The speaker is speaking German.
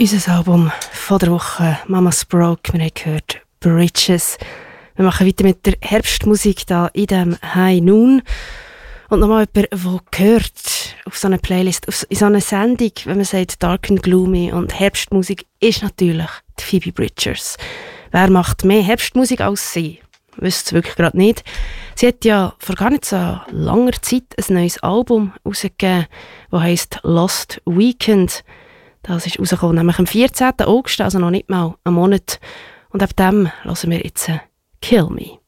Unser Album von der Woche, Mama's Broke, wir haben gehört Bridges. Wir machen weiter mit der Herbstmusik da in diesem High Noon. Und nochmal jemand, der gehört auf so eine Playlist, in so eine Sendung, wenn man sagt Dark and Gloomy und Herbstmusik, ist natürlich die Phoebe Bridgers. Wer macht mehr Herbstmusik als sie? Wüsste es wirklich gerade nicht. Sie hat ja vor gar nicht so langer Zeit ein neues Album herausgegeben, das heisst Lost Weekend. Das ist rausgekommen, nämlich am 14. August, also noch nicht mal einen Monat. Und ab dem hören wir jetzt «Kill Me».